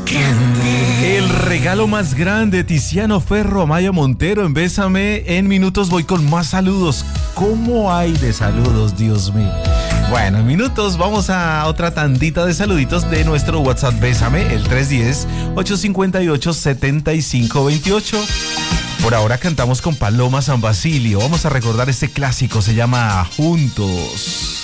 grande. El regalo más grande, Tiziano Ferro, Amaya Montero, en Bésame. En minutos voy con más saludos. ¿Cómo hay de saludos, Dios mío? Bueno, en minutos vamos a otra tandita de saluditos de nuestro WhatsApp Bésame, el 310-858-7528. Por ahora cantamos con Paloma San Basilio. Vamos a recordar este clásico, se llama Juntos.